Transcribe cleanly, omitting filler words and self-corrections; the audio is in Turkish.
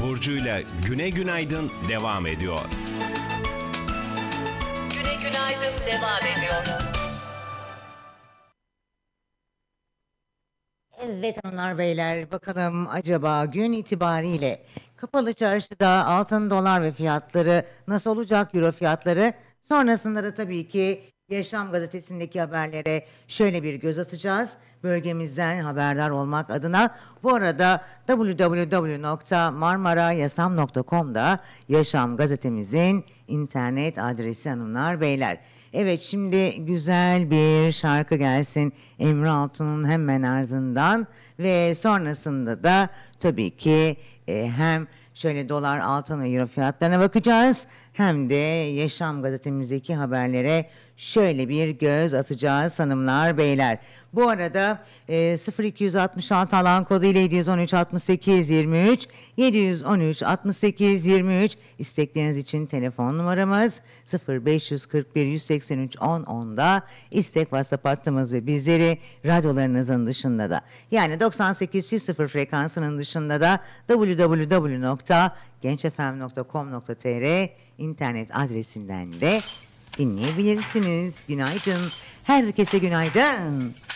Burcu'yla Güne Günaydın devam ediyor. Güne günaydın devam ediyor. Evet hanımlar beyler, bakalım acaba gün itibariyle kapalı çarşıda altın, dolar ve fiyatları nasıl olacak, euro fiyatları? Sonrasında da tabii ki Yaşam Gazetesi'ndeki haberlere şöyle bir göz atacağız. Bölgemizden haberdar olmak adına. Bu arada www.marmarayasam.com'da Yaşam Gazetemizin internet adresi hanımlar beyler. Evet, şimdi güzel bir şarkı gelsin Emre Altun'un hemen ardından ve sonrasında da tabii ki hem şöyle dolar, altın ve euro fiyatlarına bakacağız hem de Yaşam Gazetemizdeki haberlere şöyle bir göz atacağız hanımlar beyler. Bu arada 0266 alan kodu ile 713 68 23 713 68 23 istekleriniz için telefon numaramız 0541 183 10 10'da istek WhatsApp hattımız ve bizleri radyolarınızın dışında da yani 98.0 frekansının dışında da www.gençfm.com.tr internet adresinden de dinleyebilirsiniz. Günaydın. Herkese günaydın.